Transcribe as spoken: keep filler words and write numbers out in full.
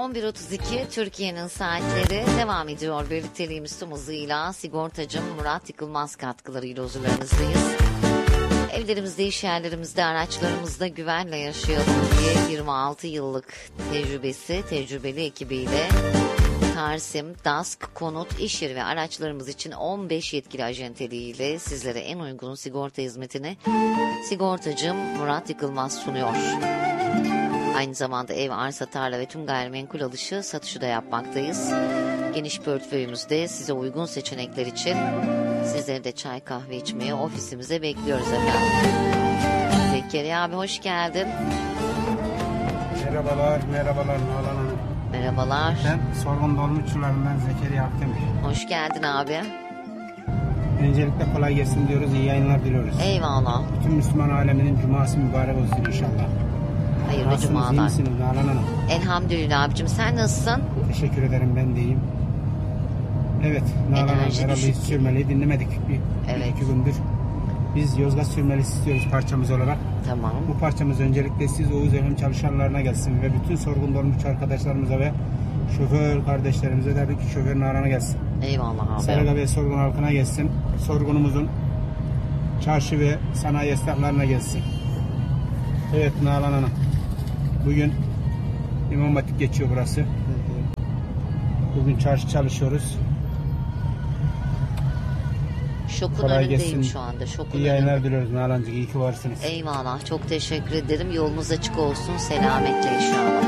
on bir otuz iki Türkiye'nin saatleri devam ediyor. Birlikteliğimiz tüm hızıyla sigortacım Murat Yıkılmaz katkılarıyla huzurlarınızdayız. Evlerimizde, iş yerlerimizde, araçlarımızda güvenle yaşayalım diye yirmi altı yıllık tecrübesi, tecrübeli ekibiyle Tarsim, DASK, konut, iş yeri ve araçlarımız için on beş yetkili ajenteliğiyle sizlere en uygun sigorta hizmetini sigortacım Murat Yıkılmaz sunuyor. Aynı zamanda ev, arsa, tarla ve tüm gayrimenkul alışı, satışı da yapmaktayız. Geniş portföyümüzde size uygun seçenekler için sizleri de çay kahve içmeye ofisimize bekliyoruz efendim. Zekeriya abi hoş geldin. Merhabalar, merhabalar Nalan Hanım. Merhabalar. Ben Sorgun Dolmuşçularından Zekeriya Akdemir. Hoş geldin abi. Öncelikle kolay gelsin diyoruz, iyi yayınlar diliyoruz. Eyvallah. Bütün Müslüman aleminin cuması mübarek olsun inşallah. Hayırlı Nasılsınız, iyi cumalar. misiniz Nalan Hanım? Elhamdülillah abicim, sen nasılsın? Teşekkür ederim, ben de iyiyim. Evet, Nalan Hanım Enerji herhalde hiç düşük. sürmeliyi dinlemedik bir, Evet. bir iki gündür. Biz Yozgat sürmelisi istiyoruz parçamız olarak. Tamam. Bu parçamız öncelikle siz Oğuz Efem çalışanlarına gelsin ve bütün Sorgun Dolmuş arkadaşlarımıza ve şoför kardeşlerimize, tabii ki şoför Nalan'a gelsin. Eyvallah abi. Sarıga ve Sorgun halkına gelsin. Sorgunumuzun çarşı ve sanayi esnaflarına gelsin. Evet Nalan Hanım. Bugün İmam Hatip geçiyor burası. Bugün çarşı çalışıyoruz. Şokun Kolay önündeyim gelsin. şu anda. Şokun İyi yayınlar önünde. diliyoruz Nalan'cığım. İyi ki varsınız. Eyvallah. Çok teşekkür ederim. Yolunuz açık olsun. Selametle inşallah.